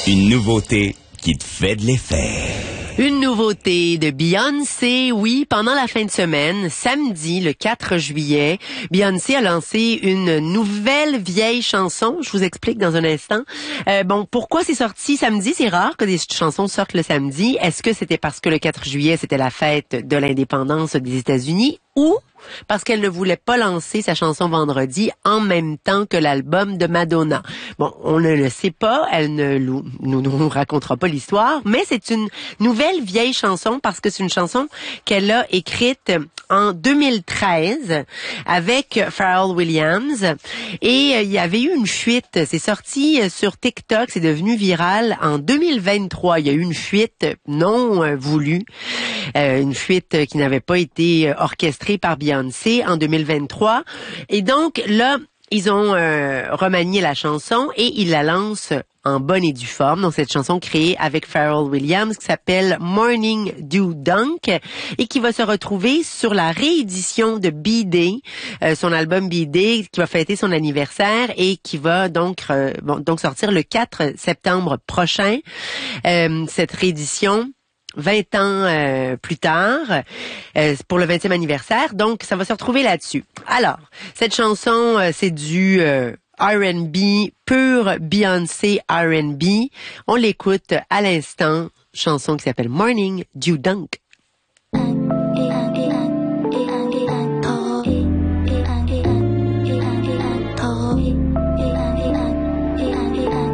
Une nouveauté qui te fait de l'effet. Une nouveauté de Beyoncé, oui, pendant la fin de semaine, samedi, le 4 juillet, Beyoncé a lancé une nouvelle vieille chanson. Je vous explique dans un instant. Pourquoi c'est sorti samedi? C'est rare que des chansons sortent le samedi. Est-ce que c'était parce que le 4 juillet, c'était la fête de l'indépendance des États-Unis ou parce qu'elle ne voulait pas lancer sa chanson vendredi en même temps que l'album de Madonna? Bon, on ne le sait pas, elle ne nous racontera pas l'histoire, mais c'est une nouvelle vieille chanson parce que c'est une chanson qu'elle a écrite en 2013 avec Pharrell Williams et il y avait eu une fuite, c'est sorti sur TikTok, c'est devenu viral en 2023, il y a eu une fuite non voulue, une fuite qui n'avait pas été orchestrée par Beyoncé en 2023 et donc là ils ont remanié la chanson et ils la lancent en bonne et due forme. Donc, cette chanson créée avec Pharrell Williams qui s'appelle Morning Dew Dunk et qui va se retrouver sur la réédition de B-Day, son album B-Day qui va fêter son anniversaire et qui va donc sortir le 4 septembre prochain. Cette réédition 20 ans plus tard, pour le 20e anniversaire. Donc, ça va se retrouver là-dessus. Alors, cette chanson, c'est du R&B, pur Beyoncé R&B. On l'écoute à l'instant, chanson qui s'appelle Morning Dew Dunk.